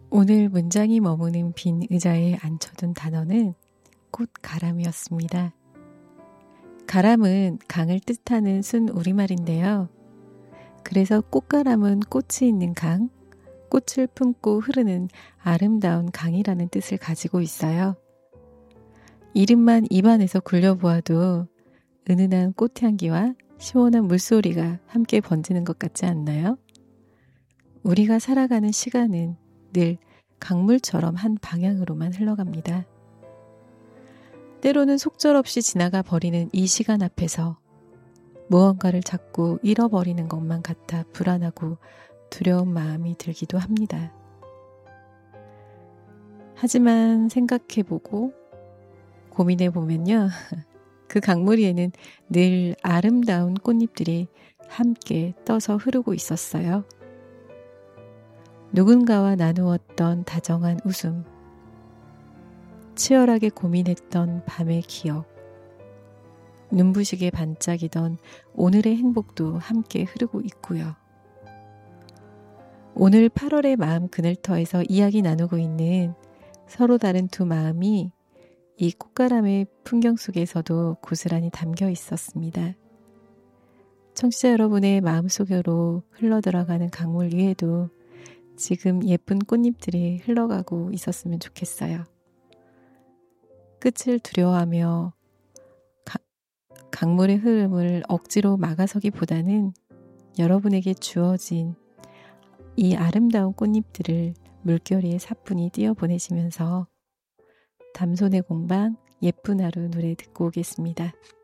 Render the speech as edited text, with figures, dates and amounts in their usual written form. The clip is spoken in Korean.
오늘 문장이 머무는 빈 의자에 앉혀둔 단어는 꽃가람이었습니다. 가람은 강을 뜻하는 순 우리말인데요. 그래서 꽃가람은 꽃이 있는 강, 꽃을 품고 흐르는 아름다운 강이라는 뜻을 가지고 있어요. 이름만 입안에서 굴려보아도 은은한 꽃향기와 시원한 물소리가 함께 번지는 것 같지 않나요? 우리가 살아가는 시간은 늘 강물처럼 한 방향으로만 흘러갑니다. 때로는 속절없이 지나가 버리는 이 시간 앞에서 무언가를 자꾸 잃어버리는 것만 같아 불안하고 두려운 마음이 들기도 합니다. 하지만 생각해보고 고민해보면요. 그 강물 위에는 늘 아름다운 꽃잎들이 함께 떠서 흐르고 있었어요. 누군가와 나누었던 다정한 웃음, 치열하게 고민했던 밤의 기억, 눈부시게 반짝이던 오늘의 행복도 함께 흐르고 있고요. 오늘 8월의 마음 그늘터에서 이야기 나누고 있는 서로 다른 두 마음이 이 꽃가람의 풍경 속에서도 고스란히 담겨 있었습니다. 청취자 여러분의 마음속으로 흘러들어가는 강물 위에도 지금 예쁜 꽃잎들이 흘러가고 있었으면 좋겠어요. 끝을 두려워하며 강물의 흐름을 억지로 막아서기보다는 여러분에게 주어진 이 아름다운 꽃잎들을 물결위에 사뿐히 띄어보내시면서 담손의 공방 예쁜 하루 노래 듣고 오겠습니다.